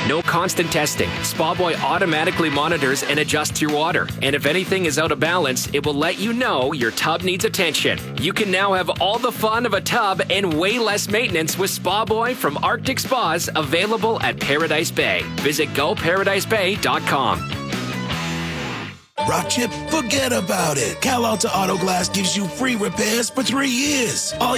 No constant testing. Spawboy automatically monitors and adjusts your water. And if anything is out of balance, it will let you know your tub needs attention. You can now have all the fun of a tub and way less maintenance with Spawboy from Arctic Spas, available at Paradise Bay. Visit GoParadiseBay.com. Rock chip, forget about it. Cal Alta Auto Glass gives you free repairs for 3 years. All